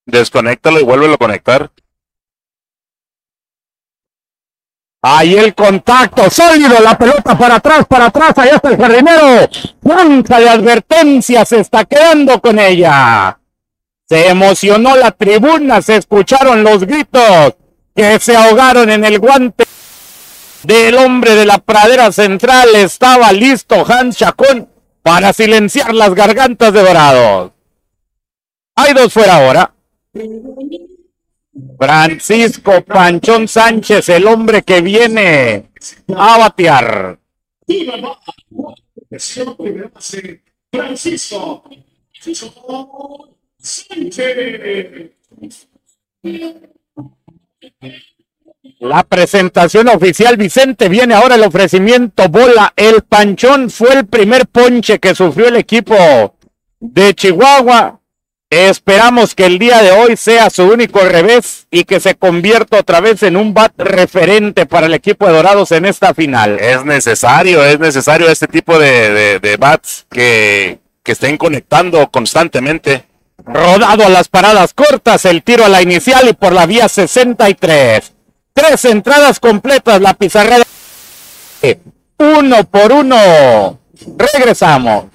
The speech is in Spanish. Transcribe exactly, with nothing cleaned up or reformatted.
Desconéctalo y vuélvelo a conectar. Ahí el contacto sólido, la pelota para atrás, para atrás, allá está el jardinero. Lanza de advertencia, se está quedando con ella. Se emocionó la tribuna, se escucharon los gritos que se ahogaron en el guante del hombre de la pradera central. Estaba listo Hans Chacón para silenciar las gargantas de Dorados. Hay dos fuera ahora. Francisco Panchón Sánchez, el hombre que viene a batear. Francisco Sánchez. La presentación oficial, Vicente, viene ahora el ofrecimiento bola. El Panchón fue el primer ponche que sufrió el equipo de Chihuahua. Esperamos que el día de hoy sea su único revés y que se convierta otra vez en un bat referente para el equipo de Dorados en esta final. Es necesario, es necesario este tipo de, de, de bats que, que estén conectando constantemente. Rodado a las paradas cortas, el tiro a la inicial y por la vía sesenta y tres. Tres entradas completas, la pizarra. Uno por uno. Regresamos.